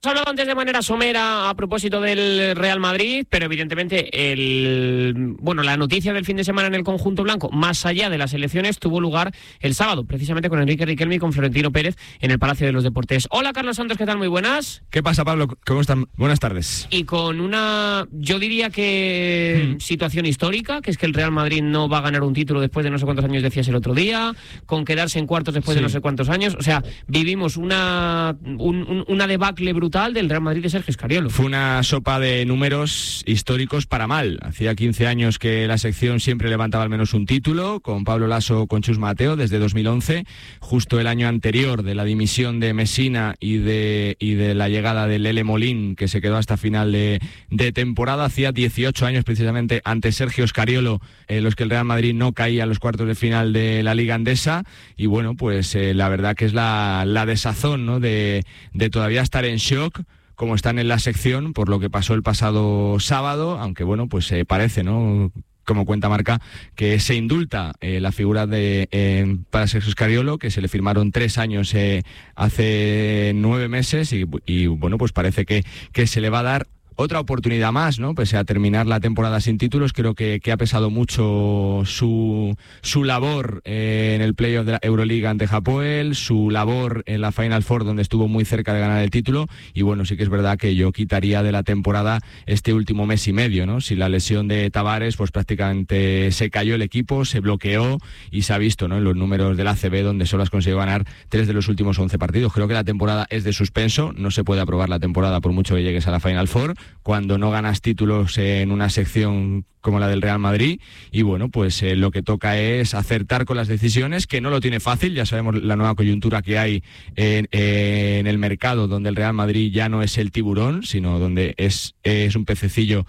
hablado antes de manera somera a propósito del Real Madrid, pero evidentemente la noticia del fin de semana en el conjunto blanco, más allá de las elecciones, tuvo lugar el sábado, precisamente con Enrique Riquelme y con Florentino Pérez en el Palacio de los Deportes. Hola, Carlos Santos, ¿qué tal? Muy buenas. ¿Qué pasa, Pablo? ¿Cómo están? Buenas tardes. Y con una, yo diría que situación histórica, que es que el Real Madrid no va a ganar un título después de no sé cuántos años, decías el otro día, con quedarse en cuartos después de no sé cuántos años. O sea, vivimos una debacle brutal del Real Madrid de Sergio Scariolo. Fue una sopa de números históricos para mal. Hacía 15 años que la sección siempre levantaba al menos un título, con Pablo Laso, con Chus Mateo, desde 2011, justo el año anterior de la dimisión de Messina y de la llegada de Lele Molín, que se quedó hasta final de temporada. Hacía 18 años precisamente ante Sergio Scariolo, los que el Real Madrid no caía a los cuartos de final de la Liga Endesa, y bueno, pues la verdad que es la desazón, ¿no?, de todavía estar en shock, como están en la sección, por lo que pasó el pasado sábado, aunque bueno, pues parece, ¿no?, como cuenta Marca, que se indulta la figura para Sergio Scariolo, que se le firmaron 3 años hace 9 meses, y bueno, pues parece que se le va a dar otra oportunidad más, ¿no? Pese a terminar la temporada sin títulos, creo que ha pesado mucho su labor en el playoff de la Euroliga ante Hapoel, su labor en la Final Four, donde estuvo muy cerca de ganar el título, y bueno, sí que es verdad que yo quitaría de la temporada este último mes y medio, ¿no? Si la lesión de Tavares, pues prácticamente se cayó el equipo, se bloqueó, y se ha visto, ¿no?, en los números del ACB, donde solo has conseguido ganar 3 de los últimos 11 partidos. Creo que la temporada es de suspenso, no se puede aprobar la temporada por mucho que llegues a la Final Four, cuando no ganas títulos en una sección como la del Real Madrid, y bueno, pues lo que toca es acertar con las decisiones, que no lo tiene fácil. Ya sabemos la nueva coyuntura que hay en el mercado, donde el Real Madrid ya no es el tiburón, sino donde es un pececillo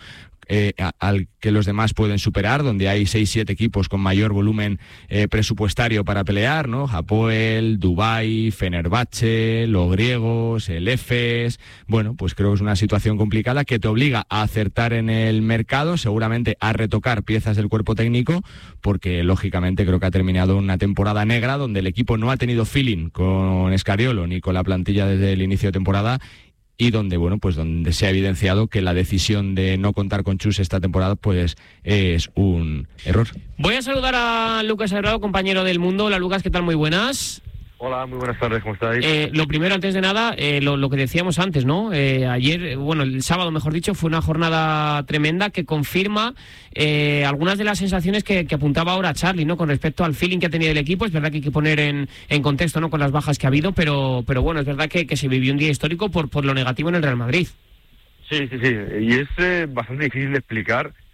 al que los demás pueden superar, donde hay 6-7 equipos con mayor volumen presupuestario para pelear, ¿no? Hapoel, Dubái, Fenerbahce, los griegos, el Efes. Bueno, pues creo que es una situación complicada que te obliga a acertar en el mercado, seguramente a retocar piezas del cuerpo técnico, porque lógicamente creo que ha terminado una temporada negra donde el equipo no ha tenido feeling con Scariolo ni con la plantilla desde el inicio de temporada, y donde, bueno, pues donde se ha evidenciado que la decisión de no contar con Chus esta temporada pues es un error. Voy a saludar a Lucas Herrado, compañero del Mundo. Hola, Lucas, ¿qué tal? Muy buenas. Hola, muy buenas tardes, ¿cómo estáis? Lo primero, antes de nada, lo que decíamos antes, ¿no? Ayer, el sábado, mejor dicho, fue una jornada tremenda que confirma algunas de las sensaciones que apuntaba ahora Charly, ¿no?, con respecto al feeling que ha tenido el equipo. Es verdad que hay que poner en contexto, ¿no?, con las bajas que ha habido, pero bueno, es verdad que se vivió un día histórico por lo negativo en el Real Madrid. Sí, y es bastante difícil de explicar